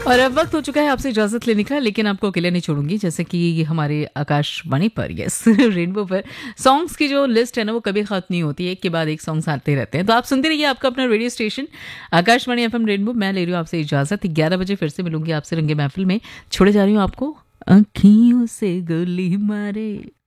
और अब वक्त हो चुका है आपसे इजाज़त लेने का, लेकिन आपको अकेले नहीं छोड़ूंगी। जैसे कि हमारे आकाशवाणी पर, यस रेनबो पर सॉन्ग्स की जो लिस्ट है ना, वो कभी ख़त्म नहीं होती है। एक के बाद एक सॉन्ग्स आते रहते हैं। तो आप सुनते रहिए आपका अपना radio station Akashvani FM rainbow. मैं ले रही हूँ आपसे इजाज़त। 11 बजे फिर से मिलूंगी आपसे रंगे महफिल में। छोड़े जा रही हूँ आपको, अखियों से गोली मारे।